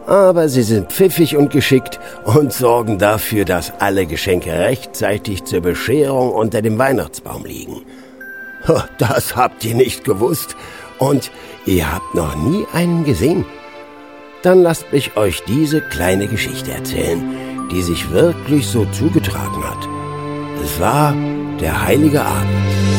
Aber sie sind pfiffig und geschickt und sorgen dafür, dass alle Geschenke rechtzeitig zur Bescherung unter dem Weihnachtsbaum liegen. Das habt ihr nicht gewusst und ihr habt noch nie einen gesehen? Dann lasst mich euch diese kleine Geschichte erzählen, die sich wirklich so zugetragen hat. Es war der heilige Abend.